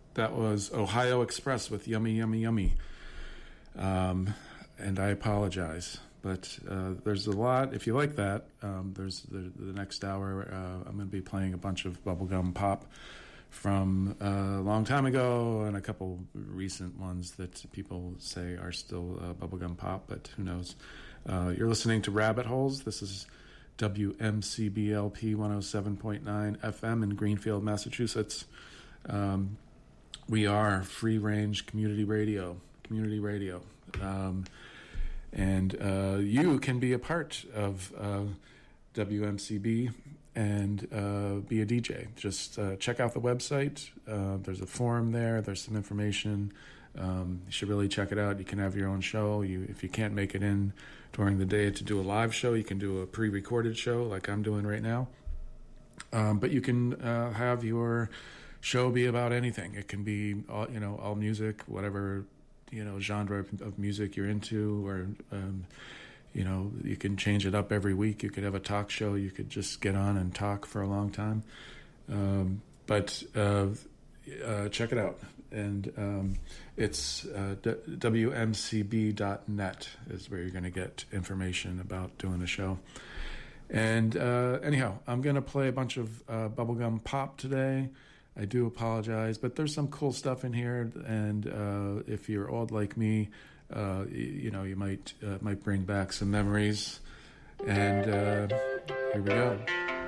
That was Ohio Express with Yummy, Yummy, Yummy. And I apologize. But there's a lot. If you like that, there's the next hour. I'm going to be playing a bunch of bubblegum pop from a long time ago and a couple recent ones that people say are still bubblegum pop, but who knows. You're listening to Rabbit Holes. This is WMCBLP 107.9 FM in Greenfield, Massachusetts. We are free-range community radio. And you can be a part of WMCB and be a DJ. Just check out the website. There's a forum there. There's some information. You should really check it out. You can have your own show. If you can't make it in during the day to do a live show, you can do a pre-recorded show like I'm doing right now. But you can have your show be about anything. It can be all music, whatever genre of music you're into, or you can change it up every week. You could have a talk show. You could just get on and talk for a long time. But check it out. And it's WMCB.net is where you're going to get information about doing a show. And anyhow, I'm going to play a bunch of bubblegum pop today. I do apologize, but there's some cool stuff in here, and if you're old like me, you might bring back some memories. And here we go.